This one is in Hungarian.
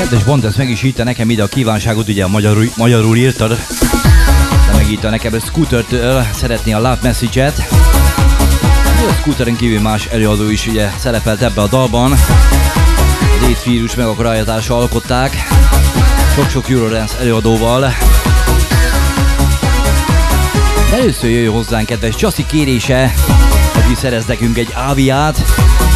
Kedves Bontes meg is írta nekem ide a kívánságot, ugye magyarul írtad, de megírta nekem a Scootertől, szeretné a love message-et. A Scooteren kívül más előadó is ugye szerepelt ebbe a dalban. Az Étvírus meg a Krajátása alkották, sok-sok Eurodance előadóval. De először jöjjön hozzánk kedves Csaszi kérése, hogy szerez nekünk egy Aviát.